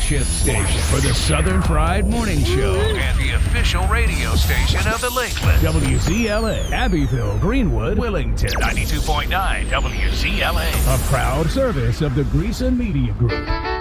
flagship station for the Southern Fried Morning Show And the official radio station of the Lakeland. WZLA, Abbeville, Greenwood, Willington. 92.9 WZLA. A proud service of the Greason Media Group.